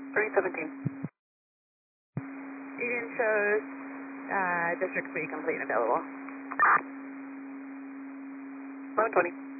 317. Student shows district 3 complete and available. 120.